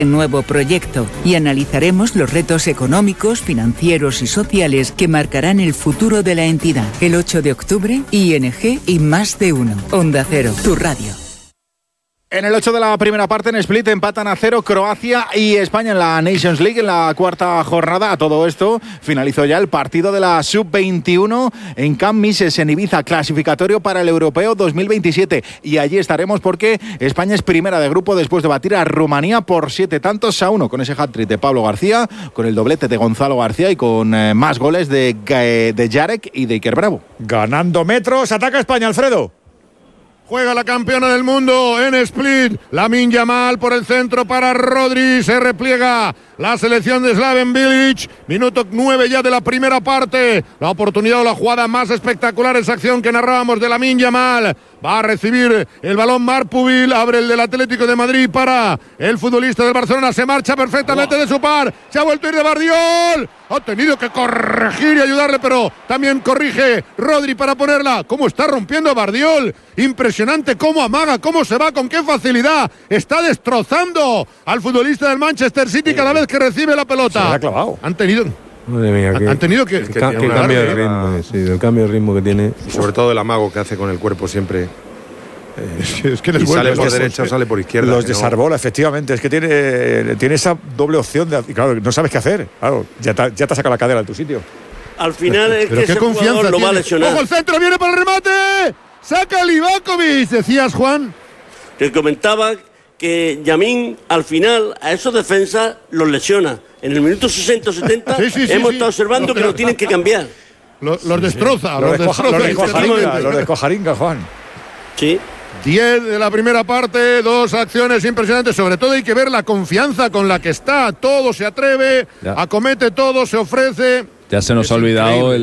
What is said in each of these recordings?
nuevo proyecto y analizaremos los retos económicos, financieros y sociales que marcarán el futuro de la entidad. El 8 de octubre, ING y Más de Uno. Onda Cero, tu radio. En el 8 de la primera parte, en Split, empatan a 0 Croacia y España en la Nations League en la cuarta jornada. A todo esto finalizó ya el partido de la Sub-21 en Camp Mises, en Ibiza, clasificatorio para el Europeo 2027. Y allí estaremos porque España es primera de grupo después de batir a Rumanía por 7-1 con ese hat-trick de Pablo García, con el doblete de Gonzalo García y con más goles de Jarek y de Iker Bravo. Ganando metros, ataca España, Alfredo. Juega la campeona del mundo en Split. Lamine Yamal por el centro para Rodri. Se repliega la selección de Slaven Bilic. Minuto 9 ya de la primera parte. La oportunidad o la jugada más espectacular, esa acción que narrábamos de Lamine Yamal. Va a recibir el balón Marpubil. Abre el del Atlético de Madrid para el futbolista del Barcelona. Se marcha perfectamente de su par. Se ha vuelto a ir de Bardiol. Ha tenido que corregir y ayudarle, pero también corrige Rodri para ponerla. ¿Cómo está rompiendo Bardiol? Impresionante cómo amaga, cómo se va, con qué facilidad. Está destrozando al futbolista del Manchester City cada vez que recibe la pelota. Se la ha clavado. Han tenido que cambio de ritmo, sí, del cambio de ritmo que tiene. Y sobre todo el amago que hace con el cuerpo siempre. Es que les sale por derecha o sale por izquierda. Los desarbola, efectivamente. Es que tiene esa doble opción de, claro, no sabes qué hacer. Claro, ya te ha sacado la cadera de tu sitio. Al final es que ese jugador lo va a lesionar. ¡Ojo, el centro! ¡Viene para el remate! ¡Saca Livakovic! Decías, Juan. Te comentaba que Yamín al final a esos defensas los lesiona. En el minuto 60 o 70 hemos estado observando que lo tienen que cambiar. Los destroza. Los de Cojaringa, Juan. Sí. 10 de la primera parte, 2 acciones impresionantes. Sobre todo hay que ver la confianza con la que está. Todo se atreve, acomete todo, se ofrece. Ya se nos ha olvidado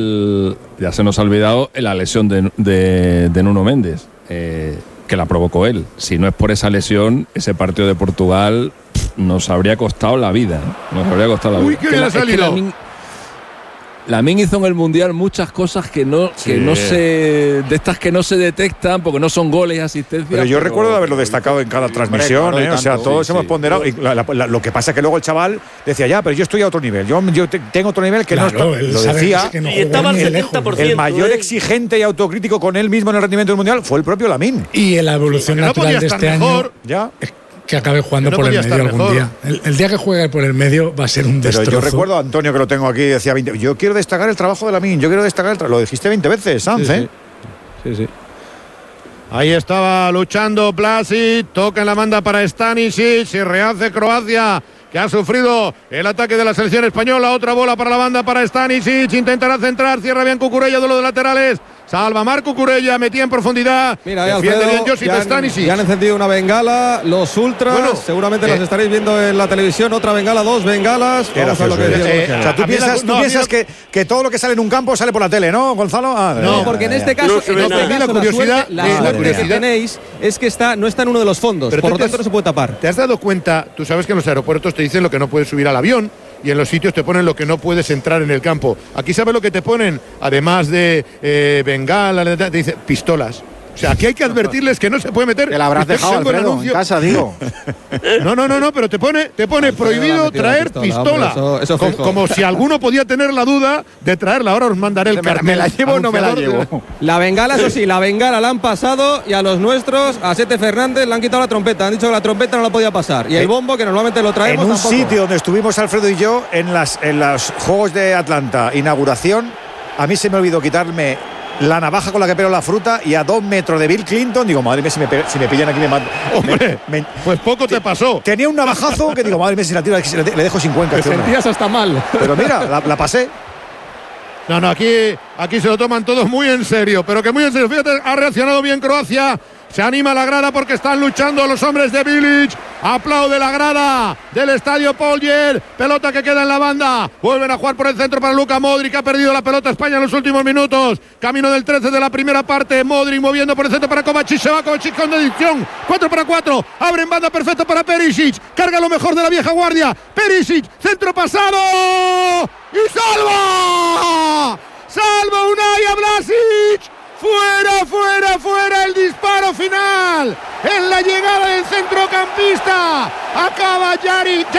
la lesión de Nuno Méndez, que la provocó él. Si no es por esa lesión, ese partido de Portugal nos habría costado la vida. Uy, qué bien ha salido. Lamine hizo en el Mundial muchas cosas que no se detectan porque no son goles y asistencias. Pero yo recuerdo haberlo destacado en cada transmisión, o sea, todos hemos ponderado. Y lo que pasa es que luego el chaval decía, pero yo estoy a otro nivel. Yo tengo otro nivel que claro, no está. Lo decía. Que no, y estaba al 70%. El mayor exigente y autocrítico con él mismo en el rendimiento del Mundial fue el propio Lamine. Y en la evolución natural de este año. Ya. Que acabe jugando por el medio algún día. El día que juegue por el medio va a ser un destrozo. Pero yo recuerdo a Antonio, que lo tengo aquí, decía 20. Yo quiero destacar el trabajo de Lamine, lo dijiste 20 veces, Sanz, Sí. Ahí estaba luchando Vlasic, toca en la banda para Stanisic, se rehace Croacia, que ha sufrido el ataque de la selección española. Otra bola para la banda para Stanisic, intentará centrar, cierra bien Cucurella, duelo de laterales. Salva Marc Cucurella, metía en profundidad. Mira, defiende bien Josip Stanisic. Ya han encendido una bengala, los ultras. Seguramente las estaréis viendo en la televisión. Otra bengala, 2 bengalas. Vamos a lo que decía. O sea, tú piensas que todo lo que sale en un campo sale por la tele, ¿no, Gonzalo? No, porque en este caso, la curiosidad que tenéis es que no está en uno de los fondos. Por lo tanto, no se puede tapar. ¿Te has dado cuenta? Tú sabes que en los aeropuertos te dicen lo que no puedes subir al avión. Y en los sitios te ponen lo que no puedes entrar en el campo. Aquí sabes lo que te ponen, además de bengala, te dice pistolas. O sea, aquí hay que advertirles que no se puede meter. Te la habrás dejado, Alfredo, en casa, digo. No, pero te pone prohibido traer pistola. Hombre, eso como si alguno podía tener la duda de traerla. Ahora os mandaré el cartel. ¿Me la llevo o no me la llevo? La bengala, eso sí, la bengala la han pasado, y a los nuestros, a Sete Fernández, le han quitado la trompeta. Han dicho que la trompeta no la podía pasar. Y el bombo, que normalmente lo traemos, en un tampoco. sitio donde estuvimos Alfredo y yo, en los Juegos de Atlanta, inauguración, a mí se me olvidó quitarme la navaja con la que pelo la fruta, y a 2 metros de Bill Clinton digo, madre mía, si me pillan aquí me matan. Hombre, pues poco te pasó. Tenía un navajazo que digo, madre mía, si la tiro le dejo sin cuenca. Te sentías hasta mal. Pero mira, la pasé. No, aquí se lo toman todos muy en serio, pero que muy en serio. Fíjate, ha reaccionado bien Croacia. Se anima la grada porque están luchando los hombres de Bilic. Aplaude la grada del estadio Poljer. Pelota que queda en la banda. Vuelven a jugar por el centro para Luka Modric. Ha perdido la pelota España en los últimos minutos. Camino del 13 de la primera parte. Modric moviendo por el centro para Kovacic. Se va Kovacic con dedición. 4-4. Abre en banda perfecto para Perisic. Carga lo mejor de la vieja guardia. Perisic. Centro pasado. ¡Y salva! ¡Salva Unai a Vlasic! Fuera el disparo final. En la llegada del centrocampista. Acaba